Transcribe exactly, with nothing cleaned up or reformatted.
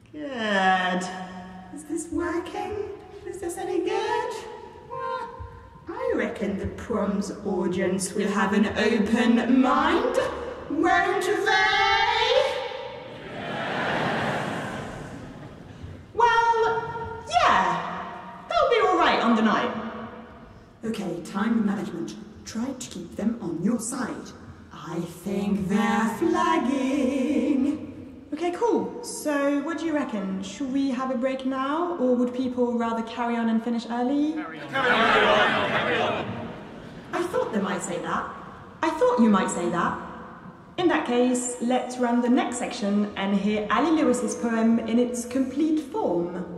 Good. Is this working? Is this any good? Well, I reckon the prom's audience will have an open mind, won't they? Well, yeah, they'll be all right on the night. Okay, time management. Try to keep them on your side. I think they're flagging. Okay, cool. So, what do you reckon? Should we have a break now, or would people rather carry on and finish early? Carry on. Carry on. Carry on. I thought they might say that. I thought you might say that. In that case, let's run the next section and hear Ali Lewis's poem in its complete form.